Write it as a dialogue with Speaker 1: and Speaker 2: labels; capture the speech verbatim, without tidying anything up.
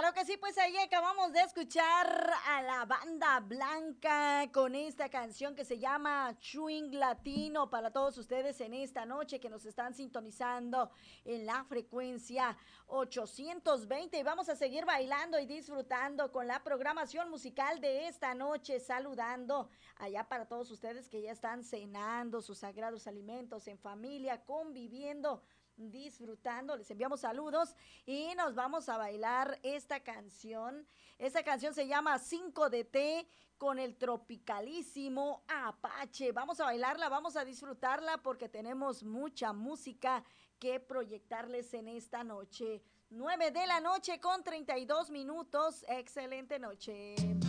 Speaker 1: Claro que sí, pues ahí acabamos de escuchar a la Banda Blanca con esta canción que se llama Swing Latino para todos ustedes en esta noche que nos están sintonizando en la frecuencia ochocientos veinte y vamos a seguir bailando y disfrutando con la programación musical de esta noche, saludando allá para todos ustedes que ya están cenando sus sagrados alimentos en familia, conviviendo, disfrutando, les enviamos saludos y nos vamos a bailar esta canción. Esta canción se llama cinco de T con el tropicalísimo Apache. Vamos a bailarla, vamos a disfrutarla porque tenemos mucha música que proyectarles en esta noche. nueve de la noche con treinta y dos minutos. Excelente noche.